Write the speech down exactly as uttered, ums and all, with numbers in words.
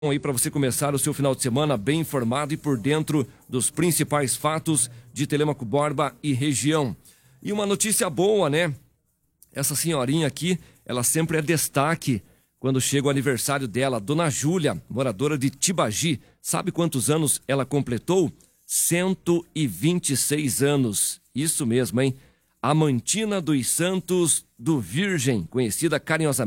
Aí para você começar o seu final de semana bem informado e por dentro dos principais fatos de Telêmaco Borba e região. E uma notícia boa, né? Essa senhorinha aqui, ela sempre é destaque quando chega o aniversário dela, Dona Júlia, moradora de Tibagi. Sabe quantos anos ela completou? cento e vinte e seis anos. Isso mesmo, hein? Amantina dos Santos do Virgem, conhecida carinhosamente